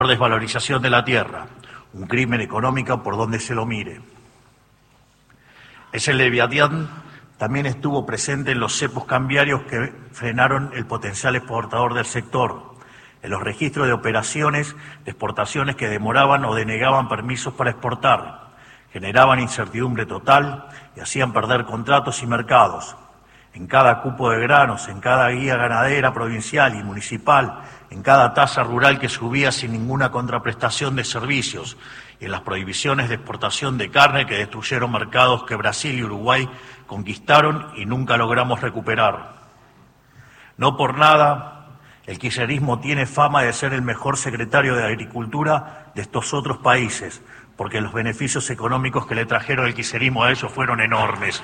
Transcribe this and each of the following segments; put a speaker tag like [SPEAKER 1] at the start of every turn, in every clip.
[SPEAKER 1] desvalorización de la tierra, un crimen económico por donde se lo mire. Ese Leviatán también estuvo presente en los cepos cambiarios que frenaron el potencial exportador del sector, en los registros de operaciones de exportaciones que demoraban o denegaban permisos para exportar, generaban incertidumbre total y hacían perder contratos y mercados. En cada cupo de granos, en cada guía ganadera provincial y municipal, en cada tasa rural que subía sin ninguna contraprestación de servicios, y en las prohibiciones de exportación de carne que destruyeron mercados que Brasil y Uruguay conquistaron y nunca logramos recuperar. No por nada, el kirchnerismo tiene fama de ser el mejor secretario de Agricultura de estos otros países, porque los beneficios económicos que le trajeron el kirchnerismo a ellos fueron enormes.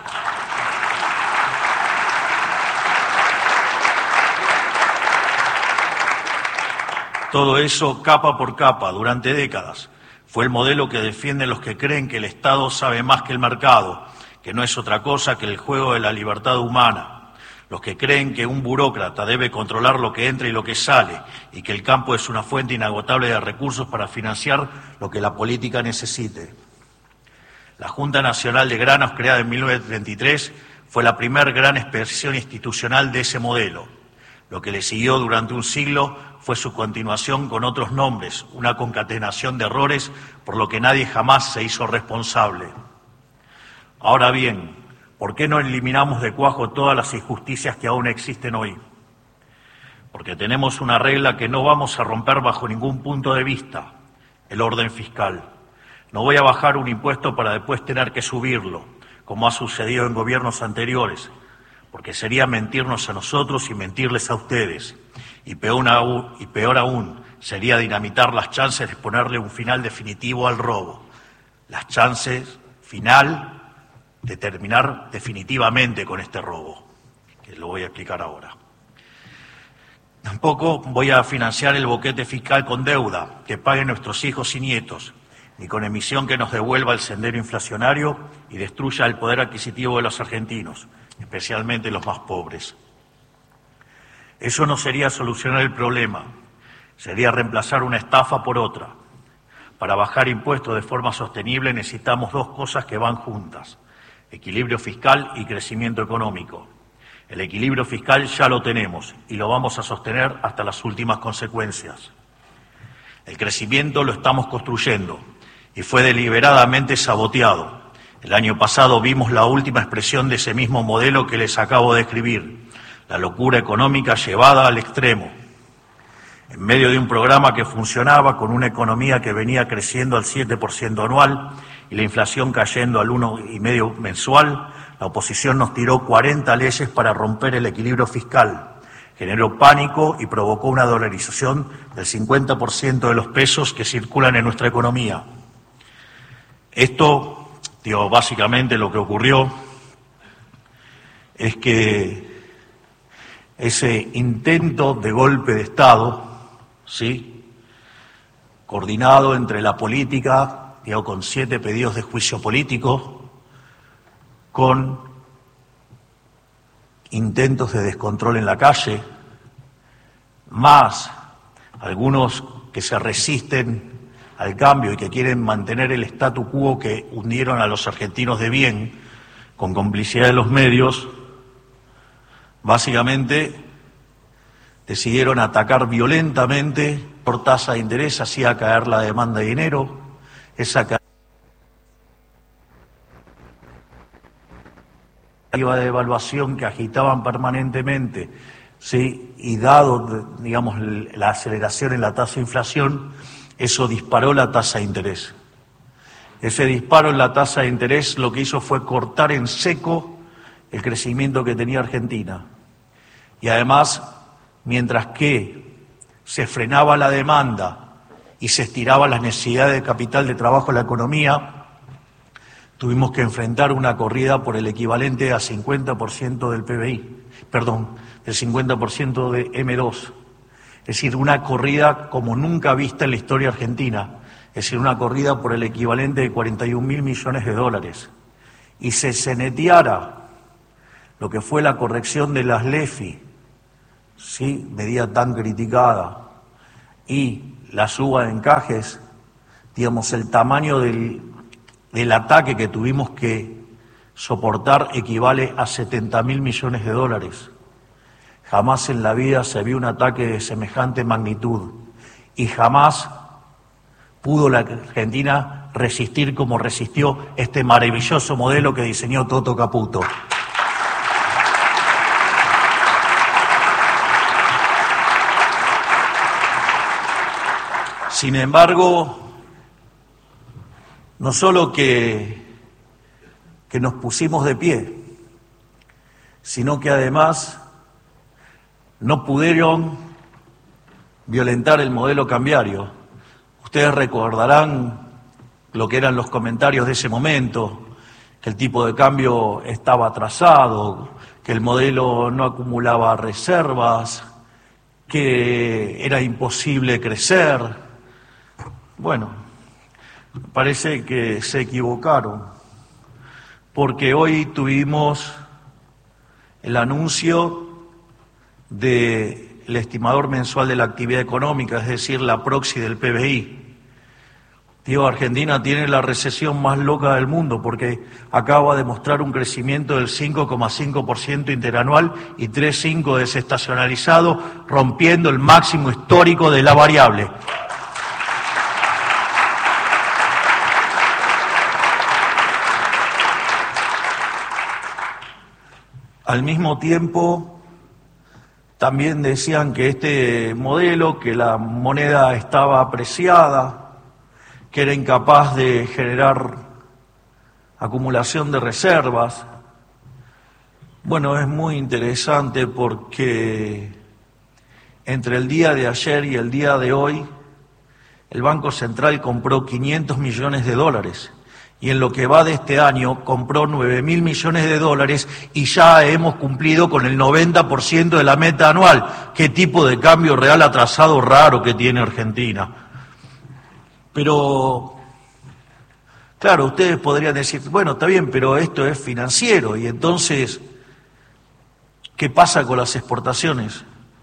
[SPEAKER 1] Todo eso, capa por capa, durante décadas, fue el modelo que defienden los que creen que el Estado sabe más que el mercado, que no es otra cosa que el juego de la libertad humana. Los que creen que un burócrata debe controlar lo que entra y lo que sale, y que el campo es una fuente inagotable de recursos para financiar lo que la política necesite. La Junta Nacional de Granos, creada en 1933, fue la primera gran expresión institucional de ese modelo. Lo que le siguió durante un siglo fue su continuación con otros nombres, una concatenación de errores por lo que nadie jamás se hizo responsable. Ahora bien, ¿por qué no eliminamos de cuajo todas las injusticias que aún existen hoy? Porque tenemos una regla que no vamos a romper bajo ningún punto de vista: el orden fiscal. No voy a bajar un impuesto para después tener que subirlo, como ha sucedido en gobiernos anteriores, porque sería mentirnos a nosotros y mentirles a ustedes. Y peor aún, sería dinamitar las chances de ponerle un final definitivo al robo. Las chances final de terminar definitivamente con este robo, que lo voy a explicar ahora. Tampoco voy a financiar el boquete fiscal con deuda que paguen nuestros hijos y nietos, ni con emisión que nos devuelva el sendero inflacionario y destruya el poder adquisitivo de los argentinos, especialmente los más pobres. Eso no sería solucionar el problema, sería reemplazar una estafa por otra. Para bajar impuestos de forma sostenible necesitamos dos cosas que van juntas: equilibrio fiscal y crecimiento económico. El equilibrio fiscal ya lo tenemos y lo vamos a sostener hasta las últimas consecuencias. El crecimiento lo estamos construyendo y fue deliberadamente saboteado. El año pasado vimos la última expresión de ese mismo modelo que les acabo de describir, la locura económica llevada al extremo. En medio de un programa que funcionaba con una economía que venía creciendo al 7% anual y la inflación cayendo al 1,5% mensual, la oposición nos tiró 40 leyes para romper el equilibrio fiscal. Generó pánico y provocó una dolarización del 50% de los pesos que circulan en nuestra economía. Esto, básicamente lo que ocurrió es que ese intento de golpe de Estado, ¿sí?, coordinado entre la política, con 7 pedidos de juicio político, con intentos de descontrol en la calle, más algunos que se resisten al cambio y que quieren mantener el statu quo que hundieron a los argentinos de bien, con complicidad de los medios, básicamente decidieron atacar violentamente por tasa de interés, hacía caer la demanda de dinero, esa caída de devaluación que agitaban permanentemente, ¿sí?, y dado, la aceleración en la tasa de inflación, eso disparó la tasa de interés. Ese disparo en la tasa de interés lo que hizo fue cortar en seco el crecimiento que tenía Argentina. Y además, mientras que se frenaba la demanda y se estiraban las necesidades de capital de trabajo en la economía, tuvimos que enfrentar una corrida por el equivalente a 50% del PBI, del 50% de M2. Es decir, una corrida como nunca vista en la historia argentina, es decir, una corrida por el equivalente de 41.000 millones de dólares. Y se ceneteara lo que fue la corrección de las LEFI, ¿sí?, medida tan criticada, y la suba de encajes, digamos, el tamaño del ataque que tuvimos que soportar equivale a 70.000 millones de dólares. Jamás en la vida se vio un ataque de semejante magnitud y jamás pudo la Argentina resistir como resistió este maravilloso modelo que diseñó Toto Caputo. Sin embargo, no solo que nos pusimos de pie, sino que además no pudieron violentar el modelo cambiario. Ustedes recordarán lo que eran los comentarios de ese momento, que el tipo de cambio estaba atrasado, que el modelo no acumulaba reservas, que era imposible crecer. Bueno, parece que se equivocaron, porque hoy tuvimos el anuncio del estimador mensual de la actividad económica, es decir, la proxy del PBI. Digo, Argentina tiene la recesión más loca del mundo porque acaba de mostrar un crecimiento del 5,5% interanual y 3,5% desestacionalizado, rompiendo el máximo histórico de la variable. Al mismo tiempo, también decían que este modelo, que la moneda estaba apreciada, que era incapaz de generar acumulación de reservas. Bueno, es muy interesante porque entre el día de ayer y el día de hoy, el Banco Central compró 500 millones de dólares. Y en lo que va de este año compró 9.000 millones de dólares y ya hemos cumplido con el 90% de la meta anual. ¿Qué tipo de cambio real atrasado raro que tiene Argentina? Pero, claro, ustedes podrían decir, bueno, está bien, pero esto es financiero y entonces, ¿qué pasa con las exportaciones?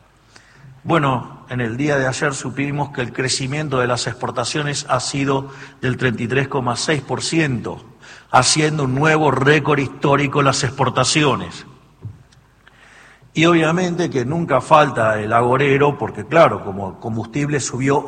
[SPEAKER 1] Bueno, en el día de ayer supimos que el crecimiento de las exportaciones ha sido del 33,6%, haciendo un nuevo récord histórico en las exportaciones. Y obviamente que nunca falta el agorero, porque claro, como combustible subió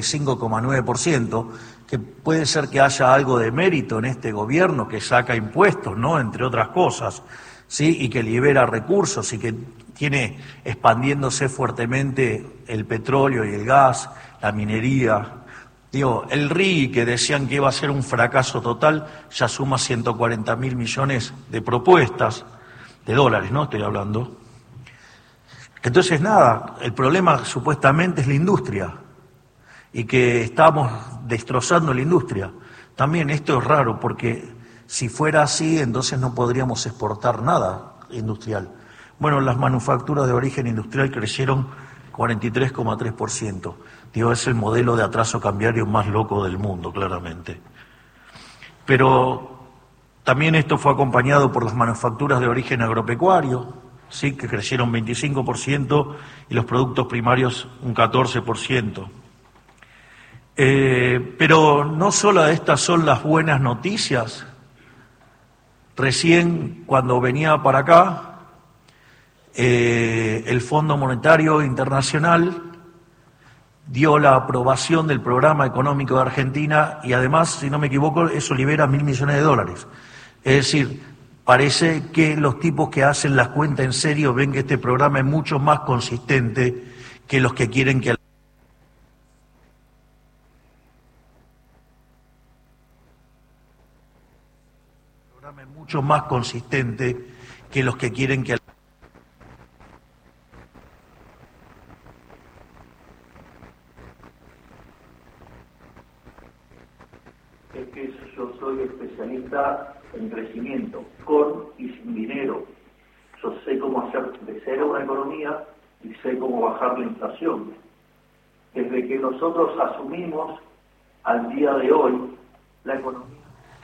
[SPEAKER 1] 85,9%, que puede ser que haya algo de mérito en este gobierno que saca impuestos, ¿no?, entre otras cosas, ¿sí?, y que libera recursos y que tiene expandiéndose fuertemente el petróleo y el gas, la minería. Digo, el RI, que decían que iba a ser un fracaso total, ya suma 140.000 millones de propuestas, de dólares, ¿no?, estoy hablando. Entonces, nada, el problema supuestamente es la industria y que estamos destrozando la industria. También esto es raro porque si fuera así, entonces no podríamos exportar nada industrial. Bueno, las manufacturas de origen industrial crecieron 43,3%. Digo, es el modelo de atraso cambiario más loco del mundo, claramente. Pero también esto fue acompañado por las manufacturas de origen agropecuario, sí, que crecieron 25%, y los productos primarios un 14%. Pero no solo estas son las buenas noticias. Recién, cuando venía para acá, el Fondo Monetario Internacional dio la aprobación del programa económico de Argentina y además, si no me equivoco, eso libera 1.000 millones de dólares. Es decir, parece que los tipos que hacen las cuentas en serio ven que este programa es mucho más consistente que los que quieren que... mucho más consistente que los que quieren que...
[SPEAKER 2] Es que yo soy especialista en crecimiento, con y sin dinero. Yo sé cómo hacer crecer una economía y sé cómo bajar la inflación. Desde que nosotros asumimos al día de hoy la economía...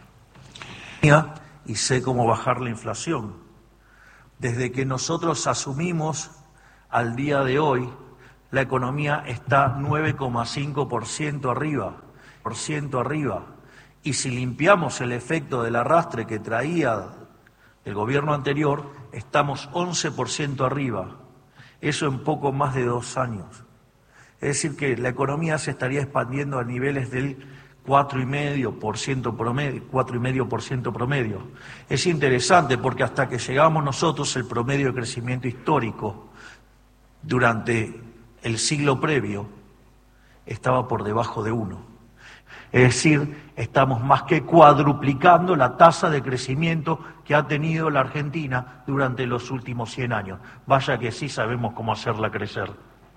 [SPEAKER 1] y sé cómo bajar la inflación. Desde que nosotros asumimos al día de hoy, la economía está 9,5% arriba. Y si limpiamos el efecto del arrastre que traía el gobierno anterior, estamos 11% arriba. Eso en poco más de 2 años. Es decir, que la economía se estaría expandiendo a niveles del 4,5% promedio. Es interesante porque hasta que llegamos nosotros, el promedio de crecimiento histórico durante el siglo previo estaba por debajo de 1. Es decir, estamos más que cuadruplicando la tasa de crecimiento que ha tenido la Argentina durante los últimos 100 años. Vaya que sí sabemos cómo hacerla crecer.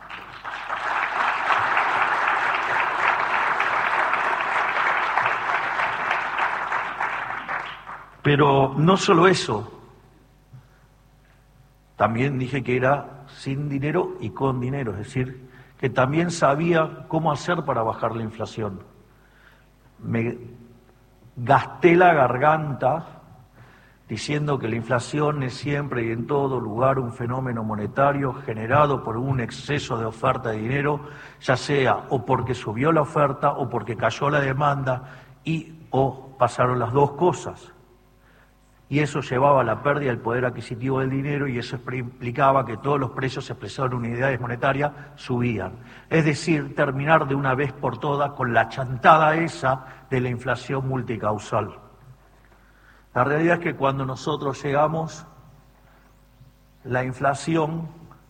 [SPEAKER 1] Pero no solo eso, también dije que era sin dinero y con dinero, es decir, que también sabía cómo hacer para bajar la inflación. Me gasté la garganta diciendo que la inflación es siempre y en todo lugar un fenómeno monetario generado por un exceso de oferta de dinero, ya sea o porque subió la oferta o porque cayó la demanda o pasaron las dos cosas. Y eso llevaba a la pérdida del poder adquisitivo del dinero y eso implicaba que todos los precios expresados en unidades monetarias subían. Es decir, terminar de una vez por todas con la chantada esa de la inflación multicausal. La realidad es que cuando nosotros llegamos, la inflación,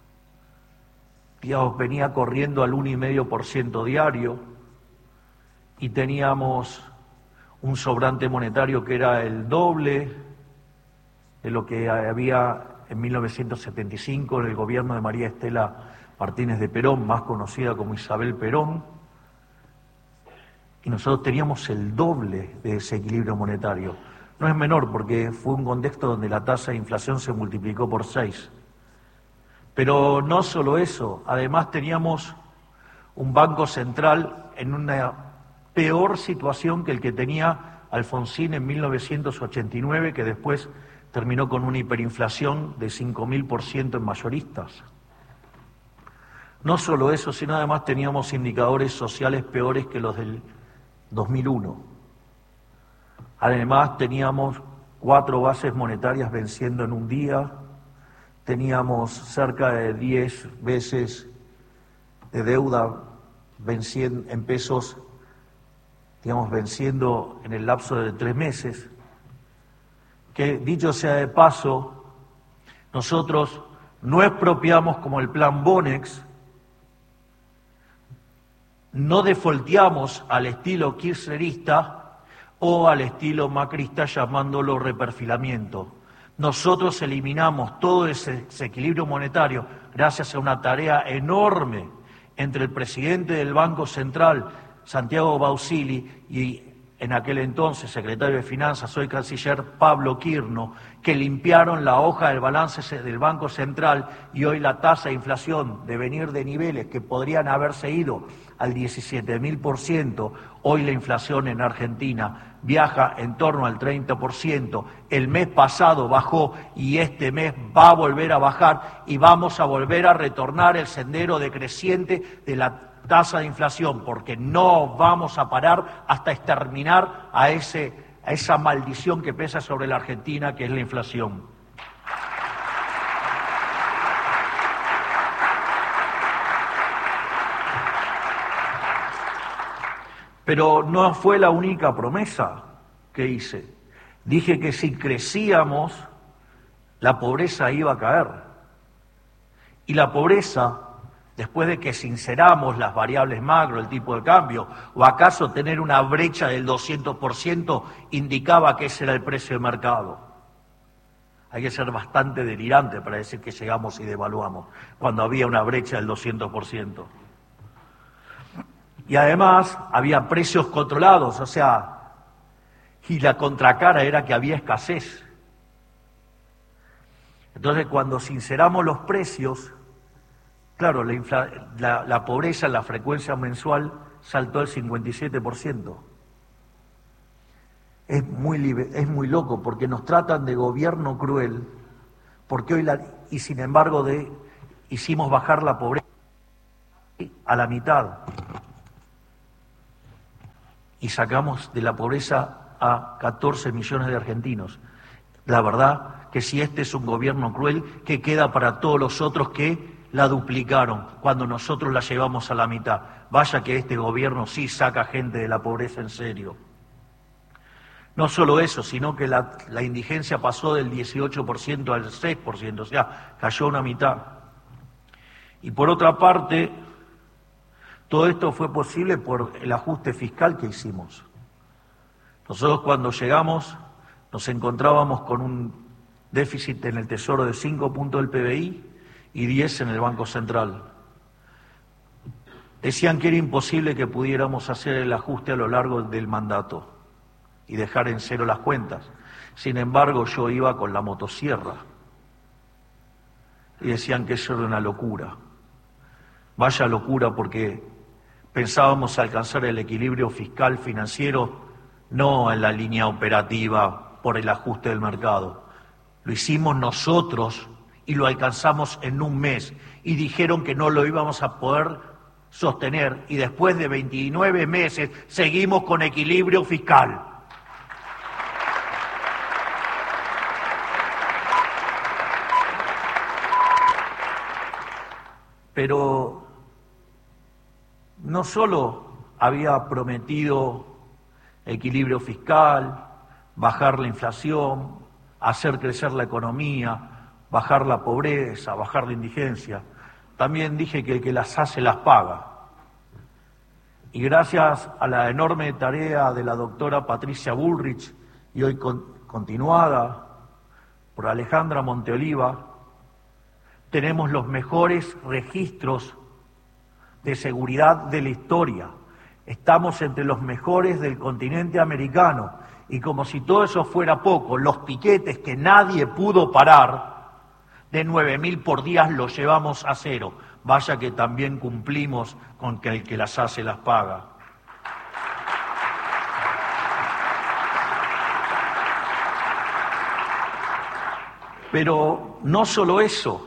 [SPEAKER 1] venía corriendo al 1,5% diario y teníamos un sobrante monetario que era el doble de lo que había en 1975 en el gobierno de María Estela Martínez de Perón, más conocida como Isabel Perón, y nosotros teníamos el doble de ese equilibrio monetario. No es menor porque fue un contexto donde la tasa de inflación se multiplicó por 6. Pero no solo eso, además teníamos un Banco Central en una peor situación que el que tenía Alfonsín en 1989, que después terminó con una hiperinflación de 5.000% en mayoristas. No solo eso, sino además teníamos indicadores sociales peores que los del 2001. Además teníamos 4 bases monetarias venciendo en un día, teníamos cerca de 10 veces de deuda venciendo en pesos, venciendo en el lapso de 3 meses. Que dicho sea de paso, nosotros no expropiamos como el plan Bonex, no defolteamos al estilo kirchnerista o al estilo macrista llamándolo reperfilamiento. Nosotros eliminamos todo ese desequilibrio monetario gracias a una tarea enorme entre el presidente del Banco Central, Santiago Bausili, y en aquel entonces secretario de Finanzas, hoy canciller, Pablo Quirno, que limpiaron la hoja del balance del Banco Central y hoy la tasa de inflación de venir de niveles que podrían haberse ido al 17.000%, hoy la inflación en Argentina viaja en torno al 30%, el mes pasado bajó y este mes va a volver a bajar y vamos a volver a retornar el sendero decreciente de la tasa de inflación, porque no vamos a parar hasta exterminar a esa maldición que pesa sobre la Argentina, que es la inflación. Pero no fue la única promesa que hice. Dije que si crecíamos, la pobreza iba a caer. Y la pobreza, después de que sinceramos las variables macro, el tipo de cambio, o acaso tener una brecha del 200%, indicaba que ese era el precio de mercado. Hay que ser bastante delirante para decir que llegamos y devaluamos, cuando había una brecha del 200%. Y además había precios controlados, y la contracara era que había escasez. Entonces, cuando sinceramos los precios, claro, la pobreza en la frecuencia mensual saltó al 57%. Es muy loco porque nos tratan de gobierno cruel, porque hoy y sin embargo hicimos bajar la pobreza. a la mitad. Y sacamos de la pobreza a 14 millones de argentinos. La verdad que si este es un gobierno cruel, ¿qué queda para todos los otros que la duplicaron cuando nosotros la llevamos a la mitad? Vaya que este gobierno sí saca gente de la pobreza en serio. No solo eso, sino que la indigencia pasó del 18% al 6%, o sea, cayó una mitad. Y por otra parte, todo esto fue posible por el ajuste fiscal que hicimos. Nosotros cuando llegamos nos encontrábamos con un déficit en el Tesoro de 5 puntos del PBI y 10 en el Banco Central. Decían que era imposible que pudiéramos hacer el ajuste a lo largo del mandato y dejar en cero las cuentas. Sin embargo, yo iba con la motosierra y decían que eso era una locura. Vaya locura, porque pensábamos alcanzar el equilibrio fiscal financiero no en la línea operativa por el ajuste del mercado. Lo hicimos nosotros y lo alcanzamos en un mes y dijeron que no lo íbamos a poder sostener y después de 29 meses seguimos con equilibrio fiscal. Pero no solo había prometido equilibrio fiscal, bajar la inflación, hacer crecer la economía, bajar la pobreza, bajar la indigencia, también dije que el que las hace las paga. Y gracias a la enorme tarea de la doctora Patricia Bullrich y hoy continuada por Alejandra Monteoliva, tenemos los mejores registros de seguridad de la historia. Estamos entre los mejores del continente americano. Y como si todo eso fuera poco, los piquetes que nadie pudo parar, de 9.000 por día los llevamos a cero. Vaya que también cumplimos con que el que las hace las paga. Pero no solo eso,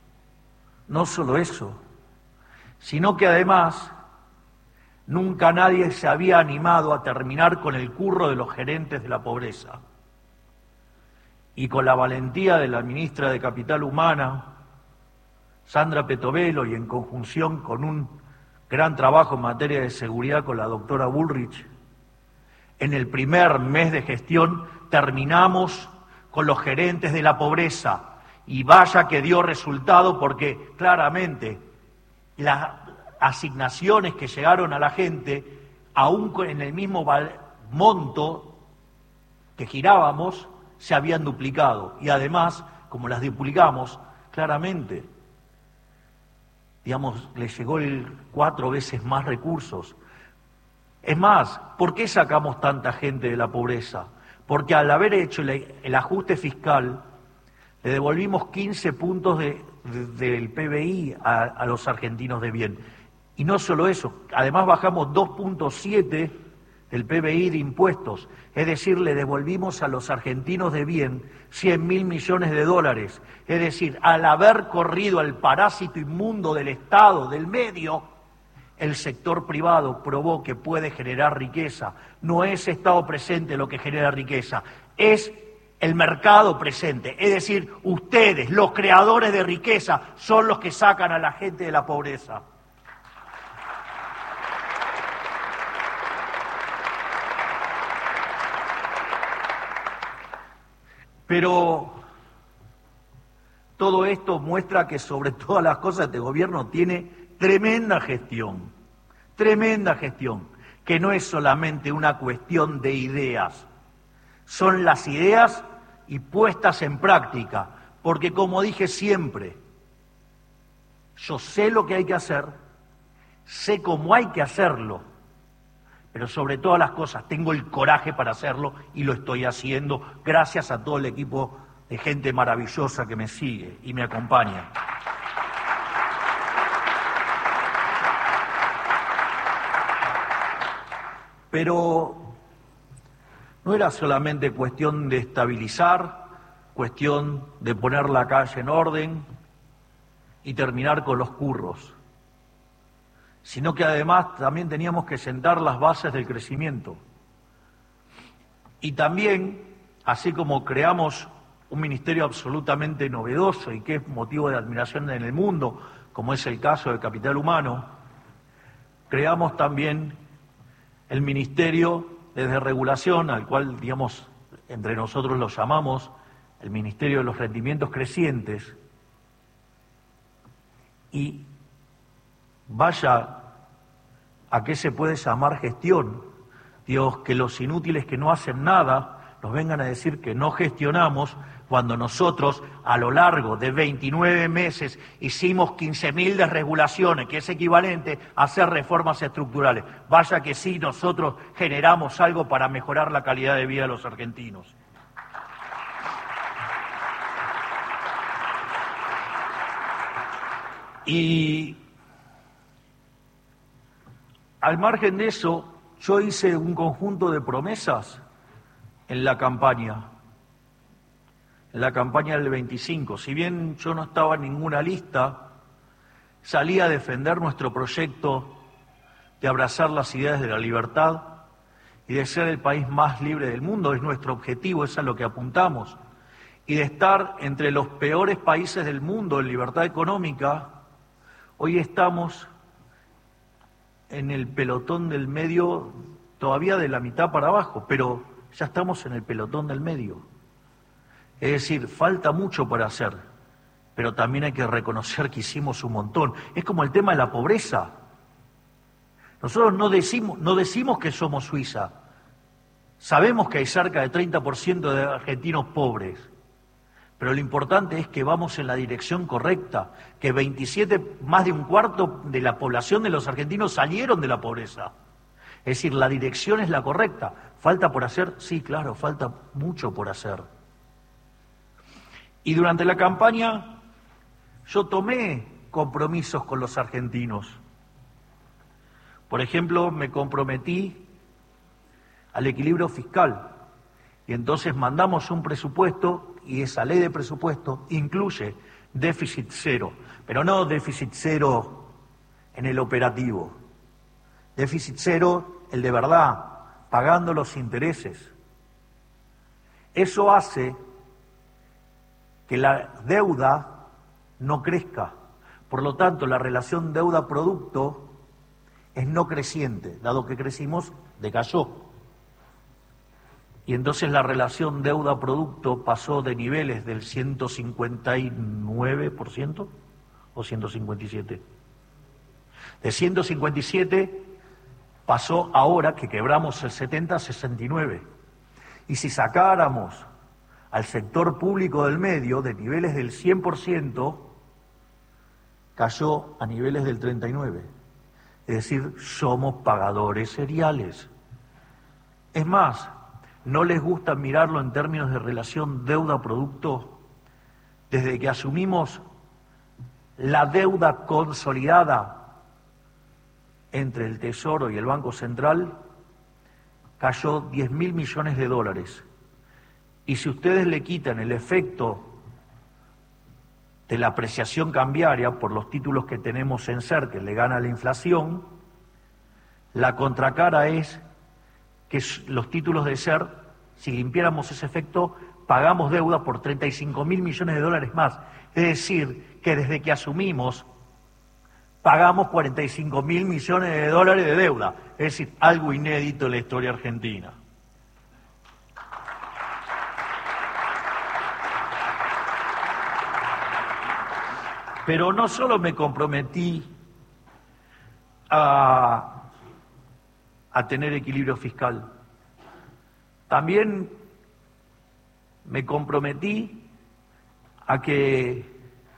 [SPEAKER 1] sino que además nunca nadie se había animado a terminar con el curro de los gerentes de la pobreza. Y con la valentía de la ministra de Capital Humana, Sandra Petovelo, y en conjunción con un gran trabajo en materia de seguridad con la doctora Bullrich, en el primer mes de gestión terminamos con los gerentes de la pobreza. Y vaya que dio resultado, porque claramente las asignaciones que llegaron a la gente, aún en el mismo monto que girábamos, se habían duplicado. Y además, como las duplicamos, claramente, les llegó 4 veces más recursos. Es más, ¿por qué sacamos tanta gente de la pobreza? Porque al haber hecho el ajuste fiscal, le devolvimos 15 puntos del PBI a los argentinos de bien. Y no solo eso, además bajamos 2.7 del PBI de impuestos. Es decir, le devolvimos a los argentinos de bien 100.000 millones de dólares. Es decir, al haber corrido al parásito inmundo del Estado, del medio, el sector privado probó que puede generar riqueza. No es Estado presente lo que genera riqueza, es el mercado presente. Es decir, ustedes, los creadores de riqueza, son los que sacan a la gente de la pobreza. Pero todo esto muestra que sobre todas las cosas este gobierno tiene tremenda gestión, que no es solamente una cuestión de ideas, son las ideas y puestas en práctica, porque como dije siempre, yo sé lo que hay que hacer, sé cómo hay que hacerlo, pero sobre todas las cosas tengo el coraje para hacerlo y lo estoy haciendo gracias a todo el equipo de gente maravillosa que me sigue y me acompaña. Pero no era solamente cuestión de estabilizar, cuestión de poner la calle en orden y terminar con los curros. sino que además también teníamos que sentar las bases del crecimiento. Y también, así como creamos un ministerio absolutamente novedoso y que es motivo de admiración en el mundo, como es el caso del capital humano, creamos también el Ministerio de Desregulación, al cual, digamos, entre nosotros lo llamamos el Ministerio de los Rendimientos Crecientes. Y vaya a qué se puede llamar gestión. Dios, que los inútiles que no hacen nada nos vengan a decir que no gestionamos, cuando nosotros a lo largo de 29 meses hicimos 15.000 desregulaciones, que es equivalente a hacer reformas estructurales. Vaya que sí, nosotros generamos algo para mejorar la calidad de vida de los argentinos. Y al margen de eso, yo hice un conjunto de promesas en la campaña del 25. Si bien yo no estaba en ninguna lista, salí a defender nuestro proyecto de abrazar las ideas de la libertad y de ser el país más libre del mundo. Es nuestro objetivo, es a lo que apuntamos. Y de estar entre los peores países del mundo en libertad económica. Hoy estamos en el pelotón del medio, todavía de la mitad para abajo, pero ya estamos en el pelotón del medio. Es decir, falta mucho por hacer, pero también hay que reconocer que hicimos un montón. Es como el tema de la pobreza. Nosotros no decimos que somos Suiza. Sabemos que hay cerca de 30% de argentinos pobres. Pero lo importante es que vamos en la dirección correcta, que más de un cuarto de la población de los argentinos salieron de la pobreza. Es decir, la dirección es la correcta. ¿Falta por hacer? Sí, claro, falta mucho por hacer. Y durante la campaña yo tomé compromisos con los argentinos. Por ejemplo, me comprometí al equilibrio fiscal y entonces mandamos un presupuesto y esa ley de presupuesto incluye déficit cero, pero no déficit cero en el operativo, déficit cero el de verdad, pagando los intereses. Eso hace que la deuda no crezca, por lo tanto la relación deuda-producto es no creciente, dado que crecimos, decayó. Y entonces la relación deuda-producto pasó de niveles del 159% o 157%. De 157 pasó ahora que quebramos el 70 a 69. Y si sacáramos al sector público del medio de niveles del 100%, cayó a niveles del 39%. Es decir, somos pagadores seriales. Es más, ¿no les gusta mirarlo en términos de relación deuda-producto? Desde que asumimos la deuda consolidada entre el Tesoro y el Banco Central, cayó 10.000 millones de dólares. Y si ustedes le quitan el efecto de la apreciación cambiaria por los títulos que tenemos en SER, que le gana la inflación, la contracara es que los títulos de SER, si limpiáramos ese efecto, pagamos deuda por 35.000 millones de dólares más. Es decir, que desde que asumimos, pagamos 45.000 millones de dólares de deuda. Es decir, algo inédito en la historia argentina. Pero no solo me comprometí a tener equilibrio fiscal, también me comprometí a que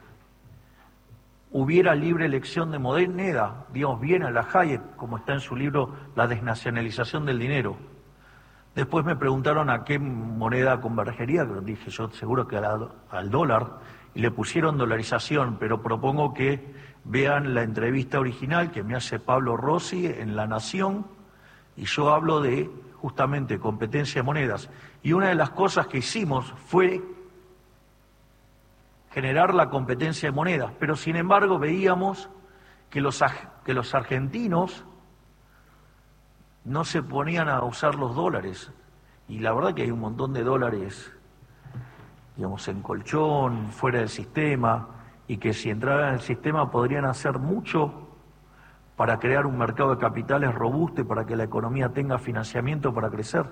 [SPEAKER 1] hubiera libre elección de moneda, digamos, bien a la Hayek, como está en su libro La desnacionalización del dinero. Después me preguntaron a qué moneda convergería, pero dije yo seguro que al dólar, y le pusieron dolarización, pero propongo que vean la entrevista original que me hace Pablo Rossi en La Nación, y yo hablo de justamente competencia de monedas. Y una de las cosas que hicimos fue generar la competencia de monedas, pero sin embargo veíamos que los argentinos no se ponían a usar los dólares. Y la verdad que hay un montón de dólares, digamos, en colchón, fuera del sistema, y que si entraran en el sistema podrían hacer mucho para crear un mercado de capitales robusto y para que la economía tenga financiamiento para crecer.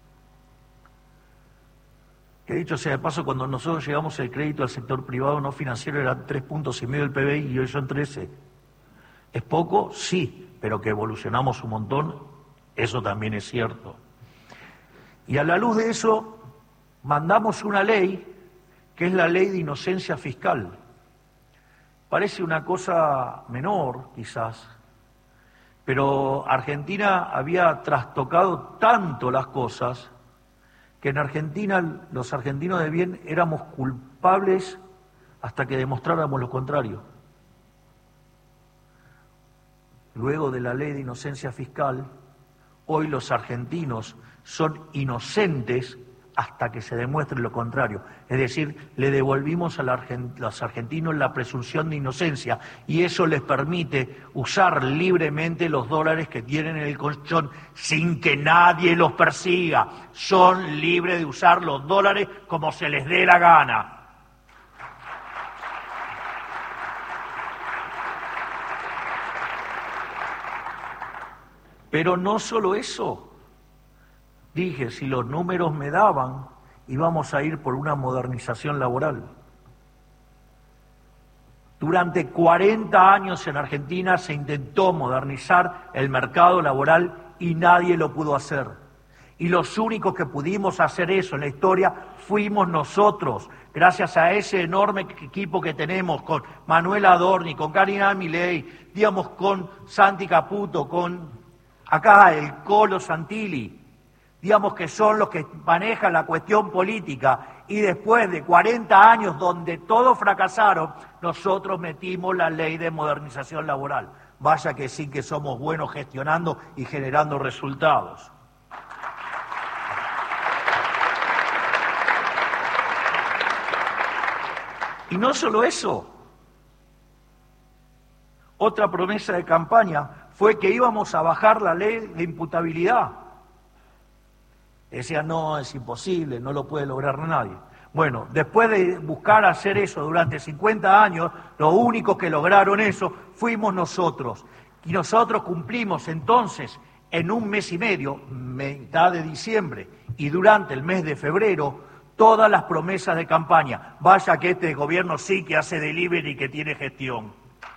[SPEAKER 1] Que dicho sea de paso, cuando nosotros llegamos el crédito al sector privado no financiero era 3,5 puntos del PBI y hoy son 13. ¿Es poco? Sí, pero que evolucionamos un montón, eso también es cierto. Y a la luz de eso, mandamos una ley, que es la Ley de Inocencia Fiscal. Parece una cosa menor, quizás, pero Argentina había trastocado tanto las cosas que en Argentina los argentinos de bien éramos culpables hasta que demostráramos lo contrario. Luego de la Ley de Inocencia Fiscal, hoy los argentinos son inocentes hasta que se demuestre lo contrario. Es decir, le devolvimos a los argentinos la presunción de inocencia y eso les permite usar libremente los dólares que tienen en el colchón sin que nadie los persiga. Son libres de usar los dólares como se les dé la gana. Pero no solo eso. Dije, si los números me daban, íbamos a ir por una modernización laboral. Durante 40 años en Argentina se intentó modernizar el mercado laboral y nadie lo pudo hacer. Y los únicos que pudimos hacer eso en la historia fuimos nosotros, gracias a ese enorme equipo que tenemos con Manuel Adorni, con Karina Milei, digamos, con Santi Caputo, con acá el Colo Santilli, digamos que son los que manejan la cuestión política, y después de 40 años donde todos fracasaron, nosotros metimos la ley de modernización laboral. Vaya que sí que somos buenos gestionando y generando resultados. Y no solo eso, otra promesa de campaña fue que íbamos a bajar la ley de imputabilidad. Decían, no, es imposible, no lo puede lograr nadie. Bueno, después de buscar hacer eso durante 50 años, los únicos que lograron eso fuimos nosotros. Y nosotros cumplimos entonces, en un mes y medio, mitad de diciembre, y durante el mes de febrero, todas las promesas de campaña. Vaya que este gobierno sí que hace delivery y que tiene gestión.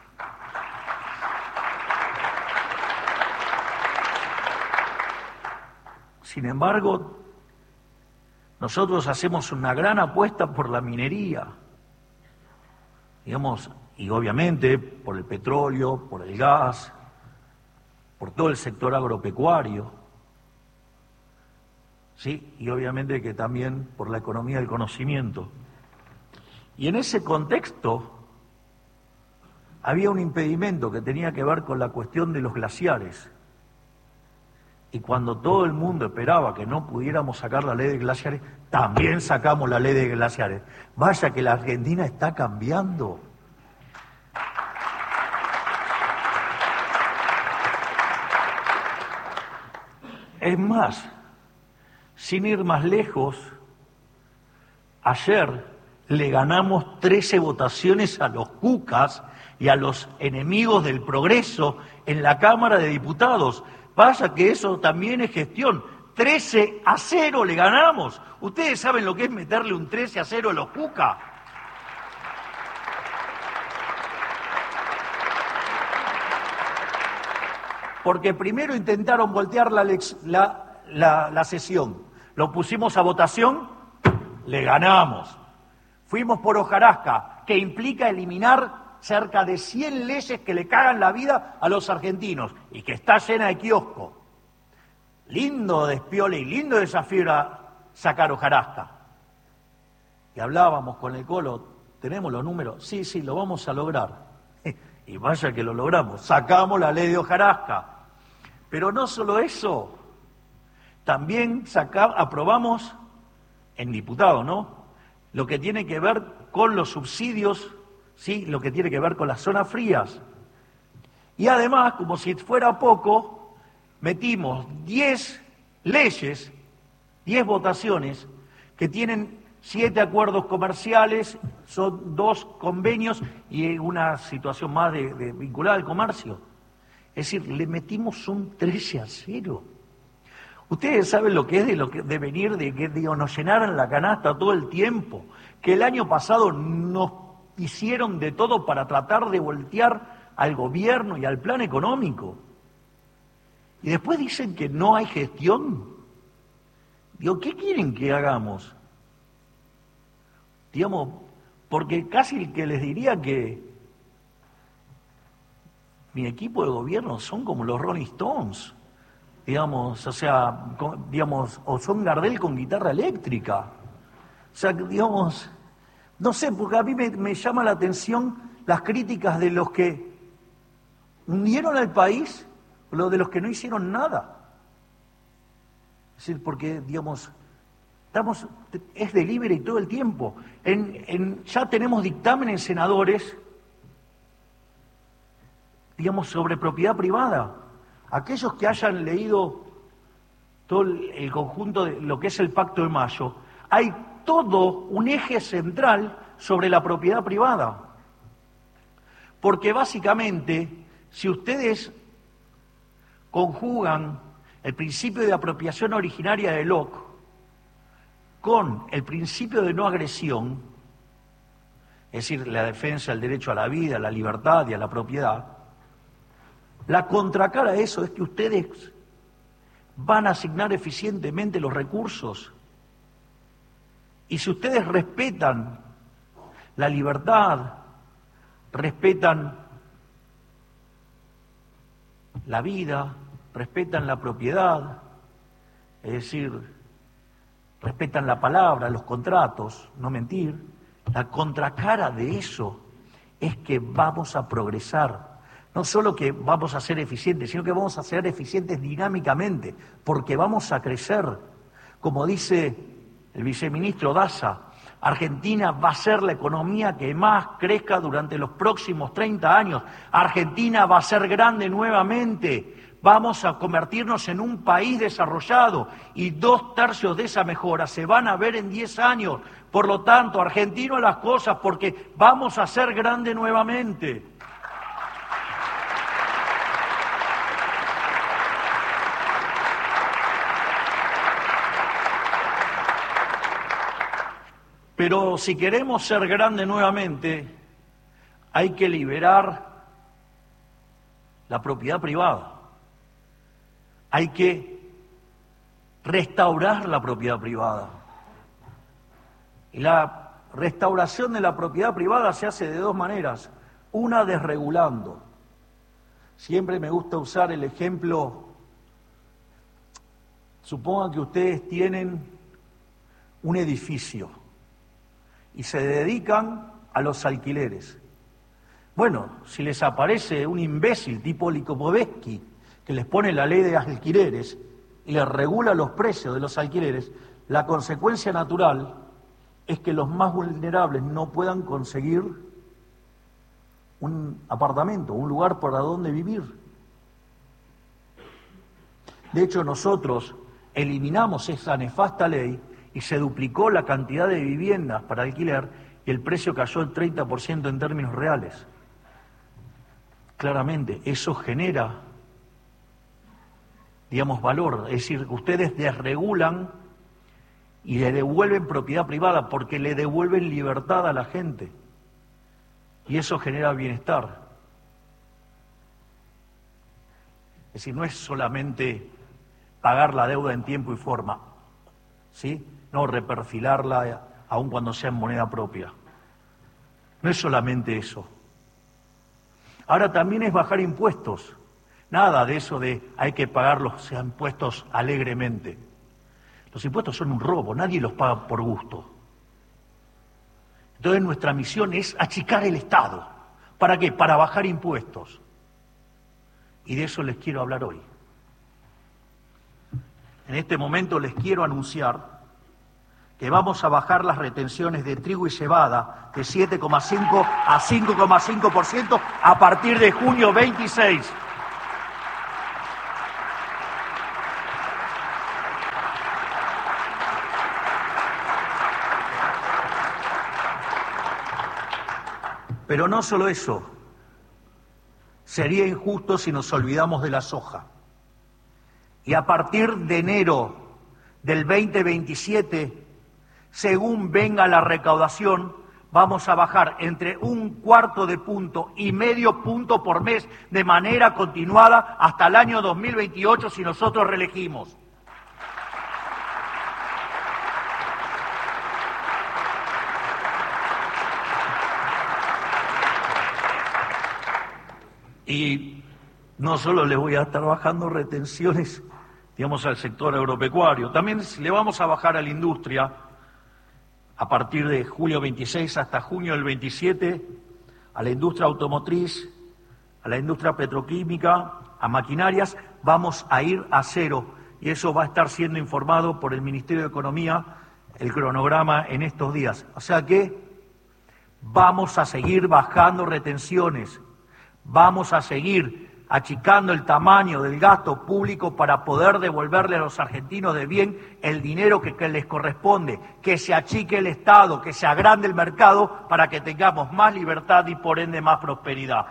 [SPEAKER 1] Sin embargo, nosotros hacemos una gran apuesta por la minería, digamos, y obviamente por el petróleo, por el gas, por todo el sector agropecuario, sí, y obviamente que también por la economía del conocimiento. Y en ese contexto había un impedimento que tenía que ver con la cuestión de los glaciares. Y cuando todo el mundo esperaba que no pudiéramos sacar la ley de glaciares, también sacamos la ley de glaciares. Vaya que la Argentina está cambiando. Es más, sin ir más lejos, ayer le ganamos 13 votaciones a los cucas y a los enemigos del progreso en la Cámara de Diputados. Pasa que eso también es gestión. 13-0 le ganamos. ¿Ustedes saben lo que es meterle un 13-0 a los cucas? Porque primero intentaron voltear la sesión. Lo pusimos a votación, le ganamos. Fuimos por hojarasca, que implica eliminar cerca de 100 leyes que le cagan la vida a los argentinos y que está llena de kioscos. Lindo despiole y lindo desafío era sacar hojarasca. Y hablábamos con el Colo, ¿tenemos los números? Sí, lo vamos a lograr. Y vaya que lo logramos, sacamos la ley de hojarasca. Pero no solo eso, también aprobamos en diputado, ¿no? Lo que tiene que ver con los subsidios, sí, lo que tiene que ver con las zonas frías. Y además, como si fuera poco, metimos 10 leyes, 10 votaciones, que tienen 7 acuerdos comerciales, son 2 convenios y una situación más vinculada al comercio. Es decir, le metimos un 13-0. Ustedes saben lo que es de venir, de que nos llenaran la canasta todo el tiempo, que el año pasado nos hicieron de todo para tratar de voltear al gobierno y al plan económico. Y después dicen que no hay gestión. Digo, ¿qué quieren que hagamos? Digamos, porque casi que les diría que mi equipo de gobierno son como los Rolling Stones, digamos, o sea, o son Gardel con guitarra eléctrica. O sea, digamos, no sé, porque a mí me llama la atención las críticas de los que hundieron al país, o de los que no hicieron nada. Es decir, porque, digamos, es delivery todo el tiempo. Ya tenemos dictámenes senadores, digamos, sobre propiedad privada. Aquellos que hayan leído todo el conjunto de lo que es el Pacto de Mayo, hay todo un eje central sobre la propiedad privada. Porque básicamente, si ustedes conjugan el principio de apropiación originaria de Locke con el principio de no agresión, es decir, la defensa del derecho a la vida, a la libertad y a la propiedad, la contracara de eso es que ustedes van a asignar eficientemente los recursos. Y si ustedes respetan la libertad, respetan la vida, respetan la propiedad, es decir, respetan la palabra, los contratos, no mentir, la contracara de eso es que vamos a progresar. No solo que vamos a ser eficientes, sino que vamos a ser eficientes dinámicamente, porque vamos a crecer. Como dice el viceministro Daza, Argentina va a ser la economía que más crezca durante los próximos 30 años. Argentina va a ser grande nuevamente. Vamos a convertirnos en un país desarrollado y 2/3 de esa mejora se van a ver en 10 años. Por lo tanto, argentino a las cosas porque vamos a ser grande nuevamente. Pero si queremos ser grande nuevamente, hay que liberar la propiedad privada. Hay que restaurar la propiedad privada. Y la restauración de la propiedad privada se hace de 2 maneras. Una, desregulando. Siempre me gusta usar el ejemplo. Supongan que ustedes tienen un edificio y se dedican a los alquileres. Bueno, si les aparece un imbécil tipo Lipovetsky que les pone la ley de alquileres y les regula los precios de los alquileres, la consecuencia natural es que los más vulnerables no puedan conseguir un apartamento, un lugar para donde vivir. De hecho, nosotros eliminamos esa nefasta ley y se duplicó la cantidad de viviendas para alquiler y el precio cayó el 30% en términos reales. Claramente, eso genera, digamos, valor. Es decir, ustedes desregulan y le devuelven propiedad privada porque le devuelven libertad a la gente. Y eso genera bienestar. Es decir, no es solamente pagar la deuda en tiempo y forma, ¿sí? No reperfilarla aun cuando sea en moneda propia. No es solamente eso. Ahora también es bajar impuestos. Nada de eso de hay que pagar los impuestos alegremente. Los impuestos son un robo, nadie los paga por gusto. Entonces nuestra misión es achicar el Estado. ¿Para qué? Para bajar impuestos. Y de eso les quiero hablar hoy. En este momento les quiero anunciar que vamos a bajar las retenciones de trigo y cebada de 7,5 a 5,5% a partir de junio 26. Pero no solo eso, sería injusto si nos olvidamos de la soja. Y a partir de enero del 2027, según venga la recaudación, vamos a bajar entre 1/4 punto y medio punto por mes de manera continuada hasta el año 2028 si nosotros reelegimos. Y no solo le voy a estar bajando retenciones, digamos, al sector agropecuario, también le vamos a bajar a la industria a partir de julio 26 hasta junio del 27, a la industria automotriz, a la industria petroquímica, a maquinarias, vamos a ir a cero. Y eso va a estar siendo informado por el Ministerio de Economía, el cronograma en estos días. O sea que vamos a seguir bajando retenciones. Vamos a seguir achicando el tamaño del gasto público para poder devolverle a los argentinos de bien el dinero que les corresponde, que se achique el Estado, que se agrande el mercado para que tengamos más libertad y por ende más prosperidad.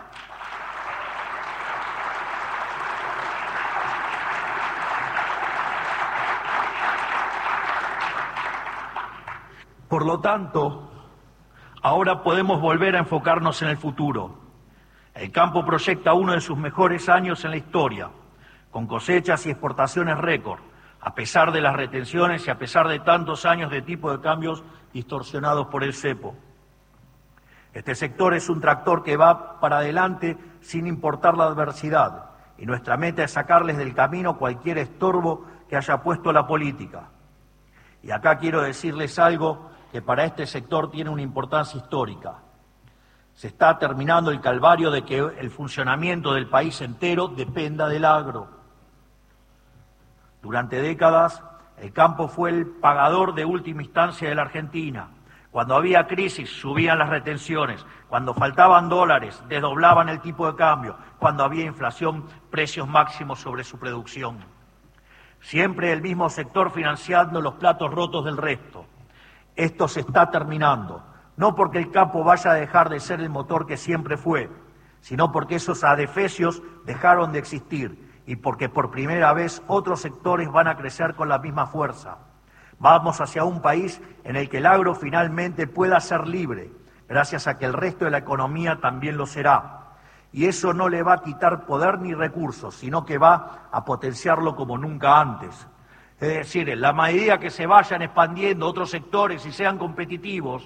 [SPEAKER 1] Por lo tanto, ahora podemos volver a enfocarnos en el futuro. El campo proyecta uno de sus mejores años en la historia, con cosechas y exportaciones récord, a pesar de las retenciones y a pesar de tantos años de tipo de cambios distorsionados por el cepo. Este sector es un tractor que va para adelante sin importar la adversidad, y nuestra meta es sacarles del camino cualquier estorbo que haya puesto la política. Y acá quiero decirles algo que para este sector tiene una importancia histórica. Se está terminando el calvario de que el funcionamiento del país entero dependa del agro. Durante décadas, el campo fue el pagador de última instancia de la Argentina. Cuando había crisis, subían las retenciones. Cuando faltaban dólares, desdoblaban el tipo de cambio. Cuando había inflación, precios máximos sobre su producción. Siempre el mismo sector financiando los platos rotos del resto. Esto se está terminando. No porque el campo vaya a dejar de ser el motor que siempre fue, sino porque esos adefesios dejaron de existir y porque por primera vez otros sectores van a crecer con la misma fuerza. Vamos hacia un país en el que el agro finalmente pueda ser libre, gracias a que el resto de la economía también lo será. Y eso no le va a quitar poder ni recursos, sino que va a potenciarlo como nunca antes. Es decir, en la medida que se vayan expandiendo otros sectores y sean competitivos,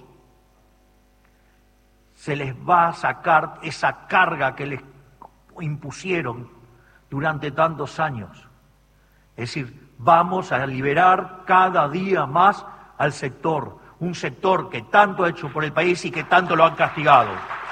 [SPEAKER 1] se les va a sacar esa carga que les impusieron durante tantos años. Es decir, vamos a liberar cada día más al sector, un sector que tanto ha hecho por el país y que tanto lo han castigado.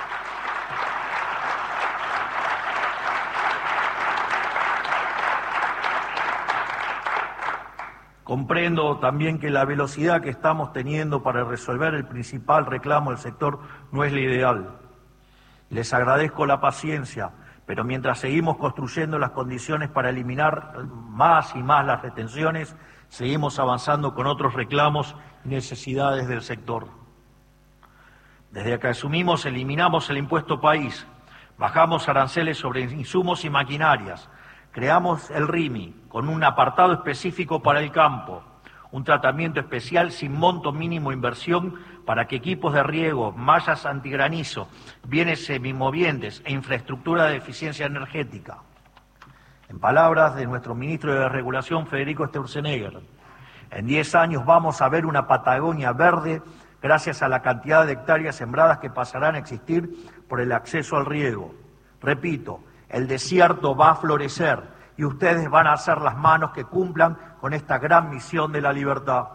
[SPEAKER 1] Comprendo también que la velocidad que estamos teniendo para resolver el principal reclamo del sector no es la ideal. Les agradezco la paciencia, pero mientras seguimos construyendo las condiciones para eliminar más y más las retenciones, seguimos avanzando con otros reclamos y necesidades del sector. Desde que asumimos, eliminamos el impuesto país, bajamos aranceles sobre insumos y maquinarias, creamos el RIMI con un apartado específico para el campo, un tratamiento especial sin monto mínimo de inversión para que equipos de riego, mallas antigranizo, bienes semimovientes e infraestructura de eficiencia energética. En palabras de nuestro ministro de Regulación, Federico Sturzenegger, en 10 años vamos a ver una Patagonia verde gracias a la cantidad de hectáreas sembradas que pasarán a existir por el acceso al riego. Repito, el desierto va a florecer y ustedes van a ser las manos que cumplan con esta gran misión de la libertad.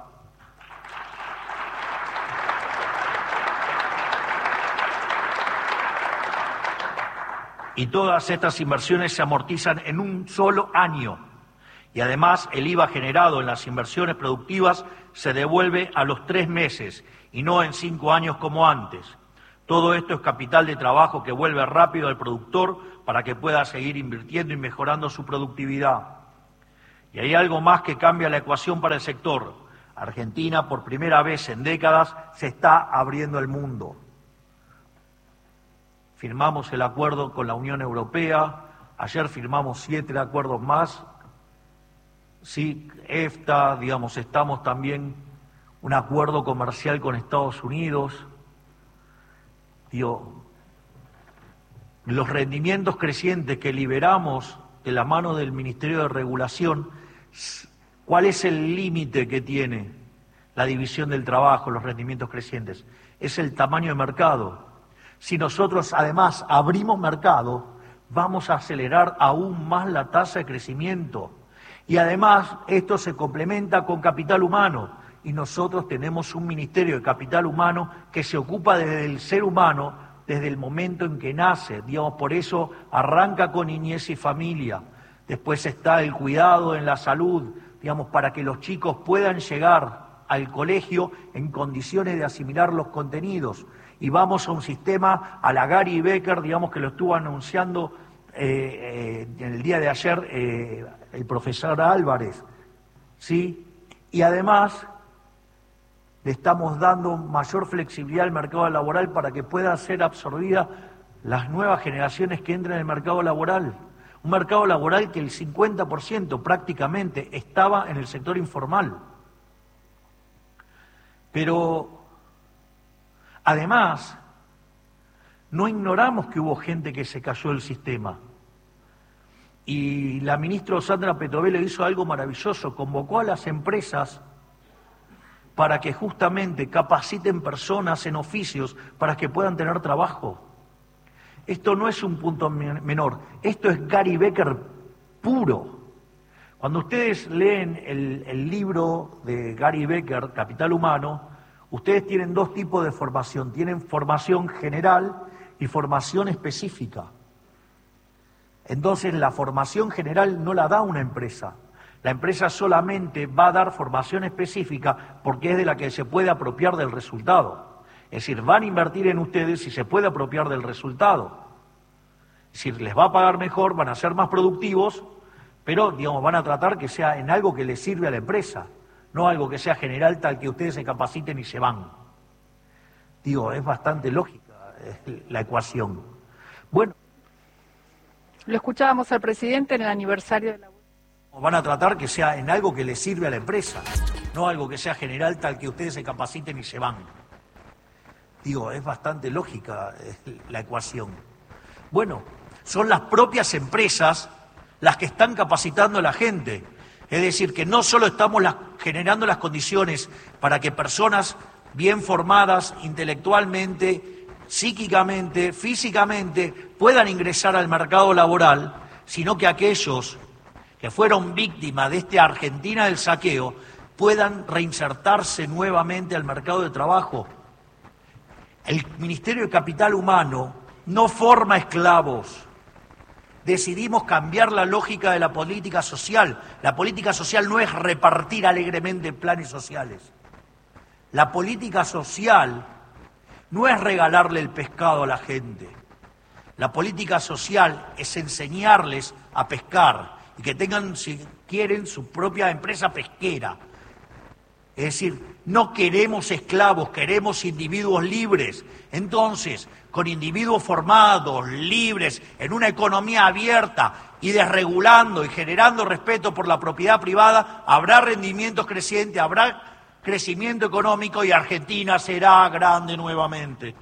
[SPEAKER 1] Y todas estas inversiones se amortizan en un solo año. Y además el IVA generado en las inversiones productivas se devuelve a los 3 meses y no en 5 años como antes. Todo esto es capital de trabajo que vuelve rápido al productor para que pueda seguir invirtiendo y mejorando su productividad. Y hay algo más que cambia la ecuación para el sector. Argentina, por primera vez en décadas, se está abriendo al mundo. Firmamos el acuerdo con la Unión Europea, ayer firmamos 7 acuerdos más. Sí, EFTA, estamos también un acuerdo comercial con Estados Unidos. Los rendimientos crecientes que liberamos de la mano del Ministerio de Regulación, ¿cuál es el límite que tiene la división del trabajo, los rendimientos crecientes? Es el tamaño de mercado. Si nosotros además abrimos mercado, vamos a acelerar aún más la tasa de crecimiento. Y además esto se complementa con capital humano. Y nosotros tenemos un Ministerio de Capital Humano que se ocupa desde el ser humano, desde el momento en que nace. Por eso arranca con niñez y familia. Después está el cuidado en la salud, para que los chicos puedan llegar al colegio en condiciones de asimilar los contenidos. Y vamos a un sistema, a la Gary Becker, que lo estuvo anunciando en el día de ayer el profesor Álvarez, ¿sí? Y además le estamos dando mayor flexibilidad al mercado laboral para que puedan ser absorbidas las nuevas generaciones que entran en el mercado laboral. Un mercado laboral que el 50% prácticamente estaba en el sector informal. Pero además, no ignoramos que hubo gente que se cayó del sistema. Y la ministra Sandra Petrovello hizo algo maravilloso, convocó a las empresas para que justamente capaciten personas en oficios para que puedan tener trabajo. Esto no es un punto menor, esto es Gary Becker puro. Cuando ustedes leen el libro de Gary Becker, Capital Humano, ustedes tienen 2 tipos de formación. Tienen formación general y formación específica. Entonces, la formación general no la da una empresa. La empresa solamente va a dar formación específica porque es de la que se puede apropiar del resultado. Es decir, van a invertir en ustedes si se puede apropiar del resultado. Es decir, les va a pagar mejor, van a ser más productivos, pero, van a tratar que sea en algo que les sirve a la empresa, no algo que sea general tal que ustedes se capaciten y se van. Es bastante lógica la ecuación. Bueno.
[SPEAKER 3] Lo escuchábamos al presidente en el aniversario de la...
[SPEAKER 1] Van a tratar que sea en algo que les sirve a la empresa, no algo que sea general tal que ustedes se capaciten y se van. Es bastante lógica la ecuación. Bueno, son las propias empresas las que están capacitando a la gente. Es decir, que no solo estamos generando las condiciones para que personas bien formadas intelectualmente, psíquicamente, físicamente, puedan ingresar al mercado laboral, sino que aquellos que fueron víctimas de esta Argentina del saqueo puedan reinsertarse nuevamente al mercado de trabajo. El Ministerio de Capital Humano no forma esclavos. Decidimos cambiar la lógica de la política social. La política social no es repartir alegremente planes sociales. La política social no es regalarle el pescado a la gente. La política social es enseñarles a pescar y que tengan, si quieren, su propia empresa pesquera. Es decir, no queremos esclavos, queremos individuos libres. Entonces, con individuos formados, libres, en una economía abierta y desregulando y generando respeto por la propiedad privada, habrá rendimientos crecientes, habrá crecimiento económico y Argentina será grande nuevamente.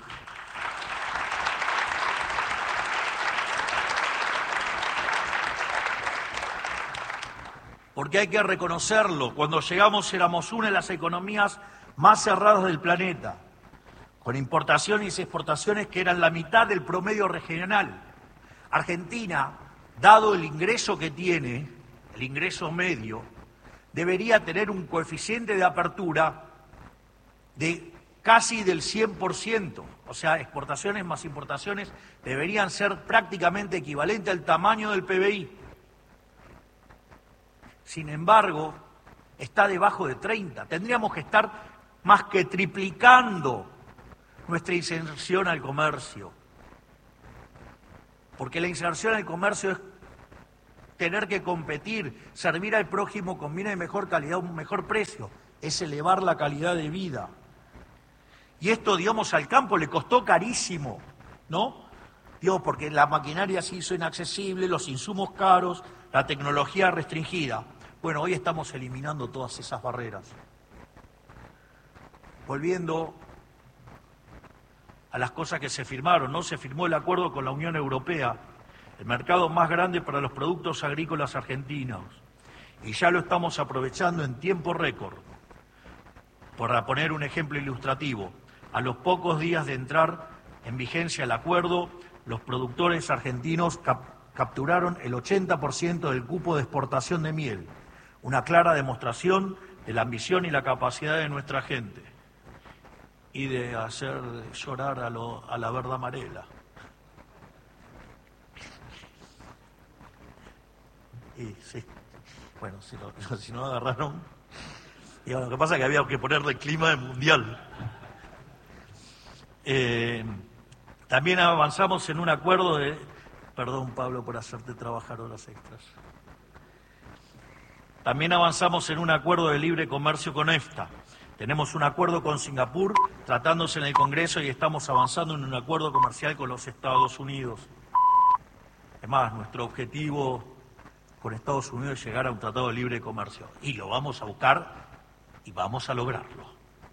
[SPEAKER 1] Porque hay que reconocerlo, cuando llegamos éramos una de las economías más cerradas del planeta, con importaciones y exportaciones que eran la mitad del promedio regional. Argentina, dado el ingreso que tiene, el ingreso medio, debería tener un coeficiente de apertura de casi del 100%, o sea, exportaciones más importaciones deberían ser prácticamente equivalentes al tamaño del PBI. Sin embargo, está debajo de 30. Tendríamos que estar más que triplicando nuestra inserción al comercio. Porque la inserción al comercio es tener que competir, servir al prójimo con bienes de mejor calidad, un mejor precio, es elevar la calidad de vida. Y esto, digamos, al campo le costó carísimo, ¿no? Digo, porque la maquinaria se hizo inaccesible, los insumos caros, la tecnología restringida. Bueno, hoy estamos eliminando todas esas barreras. Volviendo a las cosas que se firmaron, ¿no? Se firmó el acuerdo con la Unión Europea, el mercado más grande para los productos agrícolas argentinos, y ya lo estamos aprovechando en tiempo récord. Por poner un ejemplo ilustrativo, a los pocos días de entrar en vigencia el acuerdo, los productores argentinos capturaron el 80% del cupo de exportación de miel, una clara demostración de la ambición y la capacidad de nuestra gente y de hacer llorar a la verde amarela. Y sí, bueno, si no agarraron, y lo que pasa es que había que ponerle el clima del mundial. También avanzamos en un acuerdo de... Perdón, Pablo, por hacerte trabajar horas extras. También avanzamos en un acuerdo de libre comercio con EFTA. Tenemos un acuerdo con Singapur, tratándose en el Congreso, y estamos avanzando en un acuerdo comercial con los Estados Unidos. Es más, nuestro objetivo con Estados Unidos es llegar a un tratado de libre comercio. Y lo vamos a buscar y vamos a lograrlo.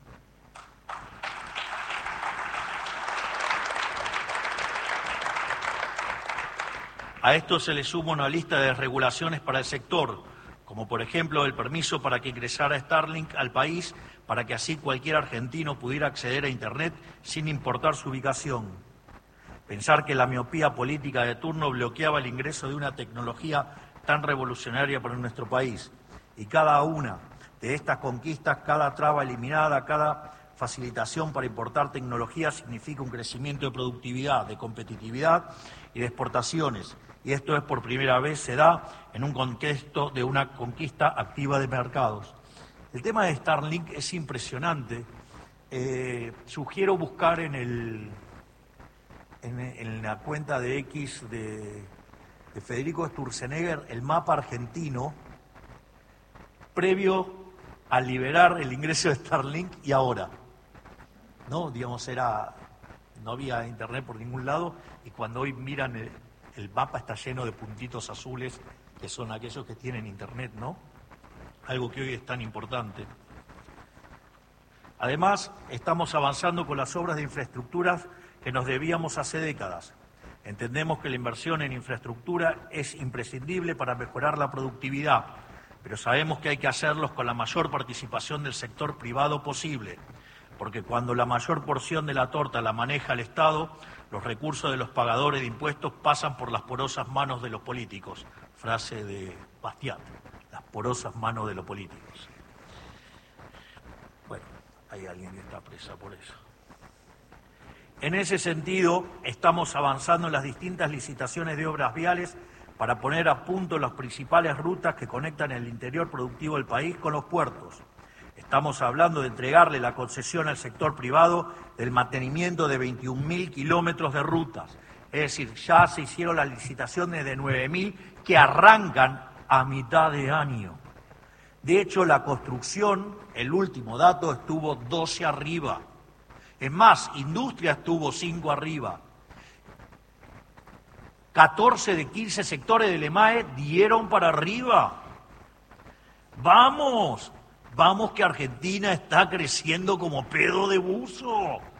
[SPEAKER 1] A esto se le suma una lista de regulaciones para el sector, como por ejemplo el permiso para que ingresara Starlink al país, para que así cualquier argentino pudiera acceder a Internet sin importar su ubicación. Pensar que la miopía política de turno bloqueaba el ingreso de una tecnología tan revolucionaria para nuestro país. Y cada una de estas conquistas, cada traba eliminada, cada facilitación para importar tecnología significa un crecimiento de productividad, de competitividad y de exportaciones. Y esto es por primera vez, se da en un contexto de una conquista activa de mercados. El tema de Starlink es impresionante. Sugiero buscar en la cuenta de X de Federico Sturzenegger el mapa argentino previo a liberar el ingreso de Starlink y ahora. No, digamos, no había internet por ningún lado, y cuando hoy miran el mapa está lleno de puntitos azules que son aquellos que tienen internet, ¿no? Algo que hoy es tan importante. Además, estamos avanzando con las obras de infraestructuras que nos debíamos hace décadas. Entendemos que la inversión en infraestructura es imprescindible para mejorar la productividad, pero sabemos que hay que hacerlos con la mayor participación del sector privado posible, porque cuando la mayor porción de la torta la maneja el Estado, los recursos de los pagadores de impuestos pasan por las porosas manos de los políticos. Frase de Bastiat, las porosas manos de los políticos. Bueno, hay alguien que está presa por eso. En ese sentido, estamos avanzando en las distintas licitaciones de obras viales para poner a punto las principales rutas que conectan el interior productivo del país con los puertos. Estamos hablando de entregarle la concesión al sector privado del mantenimiento de 21.000 kilómetros de rutas. Es decir, ya se hicieron las licitaciones de 9.000 que arrancan a mitad de año. De hecho, la construcción, el último dato, estuvo 12 arriba. Es más, industria estuvo 5 arriba. 14 de 15 sectores del EMAE dieron para arriba. ¡Vamos! Vamos, que Argentina está creciendo como pedo de buzo.